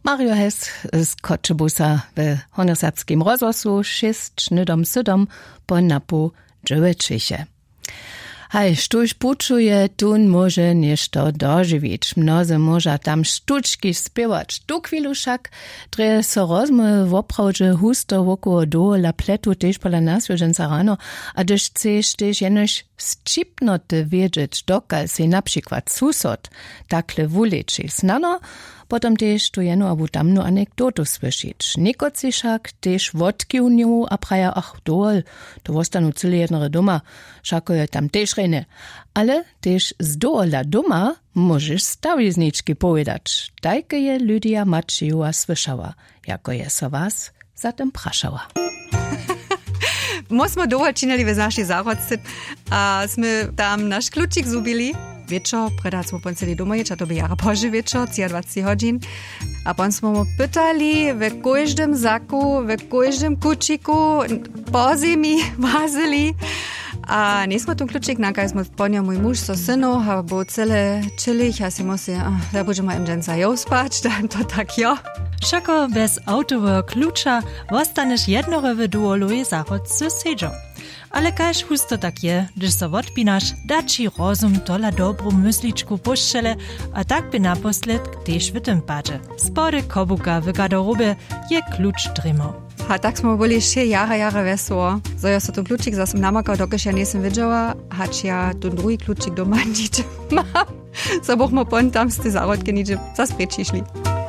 Mario Hess z Kotschebusa w Honorsapskim rozgłosu 6:07 po napu 9. Hej, sztuś puczuje, tun może nieszto dożywić. Mnozy może tam sztuczki spiewać. Tu chwilu však tre so rozmy woprawdźe husto wokoło dola pletu też pola nasjoženca rano, a gdyż chcesz też jenoś zčipnoty wiedzieć, dokal si na przykład susod takle wuleczy znano, potom też tu jeno abu tamnu anekdotu słyszyć. Niekoci však też wodki u niu a praja, ach dol, to wostanu cyle jednore doma, šako je tam też rene. Ale też z dola doma możesz stawizniczki powiedzieć. Tajke je Lydia Maciuła słyszała, jako je so was zatem praszała. Musimy dołać czynili w naszej zarodce, a sme tam nasz kluczyk zubili. Wieczor, predać smo ponceli doma ječ, a to by jara pože wieczor, 20 godzin. A pon smo mu pytali w każdym zaku, w każdym kuciku, po zimi, wazili. A nie smo ten kluczyk nakaj smo ponio mój muž so synu, a bo cele chillich, a si musi, da budeme im dženca jo spać, to tak jo. Všako bez autowego klucza wostaneš jednorowy duoluje zachodcy sedzą. Ale kaž husto tak je, gdyż so odpinaš, da ci rozum tola dobrą mysliczku puszczele, a tak by naposled też w tym padzie. Spody kobuka w garderobie je klucz drimo. A tak smo boli še jara wesoło. So ja so to kluczyk zas namakał, dokaż ja nisem widziała, hacz ja ten drugi kluczyk doma niczym mam. So bochmo pon tam z tej zarodki niczym zas precišli.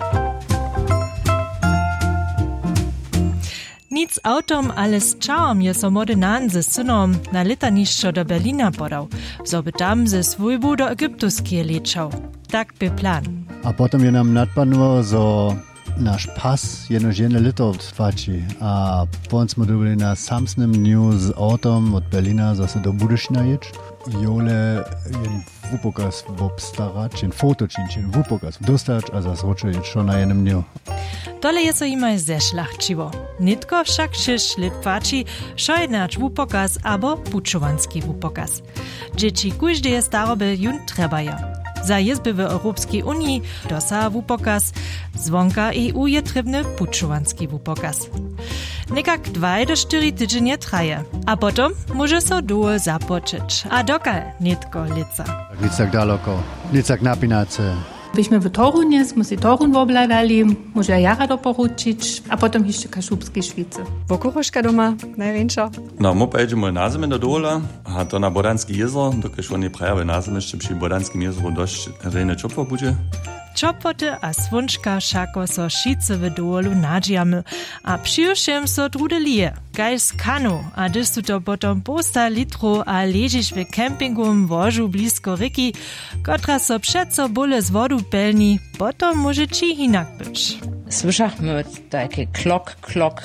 Nic autom, ale z czałom je so młody nan ze synom na letanišćo do Berlina podał, so by tam ze swójbu do Egiptuskie leczał. Tak by plan. A potem je nam nadpadło, so nasz pas jenož jedne lito trwaci. A potem smo dobili na samsnym dniu z autom od Berlina zase do Budyšina ječ. Jole jen vupokaz obstarać, jen fotočin, jen vupokaz dostać, a zase roče ječ šo na jednym dniu. Tole je so imaj zešlachčivo. Nitko však 6 let pači, šo je nač vupokaz abo pučovanski vupokaz. Džeči kujždeje starobe jun trebaja. Za jezby w Europejskiej Unii dosa wupokaz, zwonka EU je trebny pučovanski wupokaz. Nekak 2 do 4 tydzienie traje, a potom może so duo zapoczyć, a dokal nitko lica. Nic tak daleko, nic tak napinace. Byśmy w Torunie, smo si Torun wobladali, może jara doporučić, a potom jeszcze Kaszubskie Szwice. Bo kuchoszka doma największa? No, my pojedziemy na zimę do dola, a to na Bodanski jezo, dokiż oni prajały na zimę, jeszcze przy Bodanskim jezoru dość rejne czopło będzie. Čopoty a svunčka šako so šice v dolu nadžijamy, a přijušem so trudelije, kaj z kanu, a gdyż su to potom posta litru a ležiš v kempingum vožu blisko riki, kotra so přeco bole z vodu pelni, potom może ci hinak być. Słyszachmy takie klok,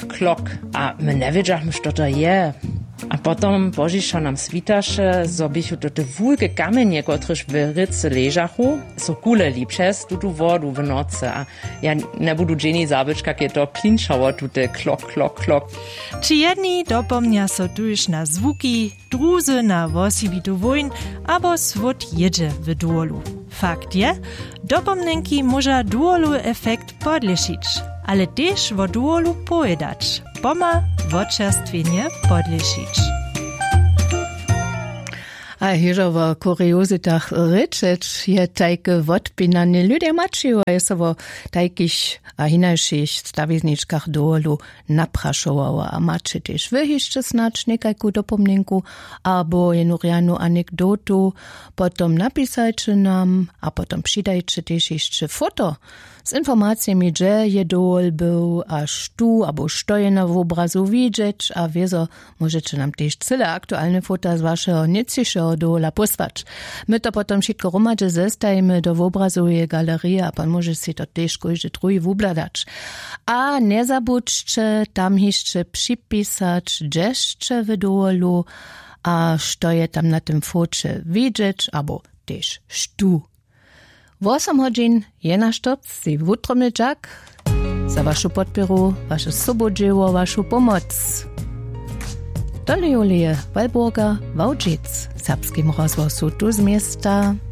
a my nie wiedziachmy, co to je. A potom Božiša nam svitaše, zo bichu to te vulke kamenje, kotrež v rice ležachu, so kuleli přes tu vodu v noce. A ja ne budu dženi zabič, kak je to klinčało tute klok. Či jedni dopomnia so tuž na zvuki, druzy na vosibitu vojn, abo svot jedzie w duolu. Fakt je, dopomnenki może duolu efekt podlešić, ale też wo duolu pojedać. Poma wočerstwienie podlešić. A hižo w kuriozitach ryczeć je tajke wodpinane Lydia Maciuła je so wo tajkich a hinajších stawizniczkach dolu napraszowała, a macie też wyhiszcze snacz niekajku dopomninku abo jenurianu anekdotu, potom napisajcie nam, a potom przydajcie też jeszcze foto z informacjami, gdzie je dol był, a sztu, abo što je na obrazu widzieć, a wieso możecie nam też cyle aktualne fota z waszego nicjejszego dola posłać. My to potom wszystko romadze zestajemy do obrazuje galerii, a pan może si to też każdy drugi wubladać. A nie zabudźcie tam jeszcze przypisać, gdzieście w dolu, a što je tam na tym focie widzieć, abo też sztu. 8 godzin je naš toc, si wutromny dżak, za waszu podpieru, wasze sobodzieło, waszu pomoc. Tole Julie Walburga, Wałdzic, serbskim rozgłosu tu z miasta.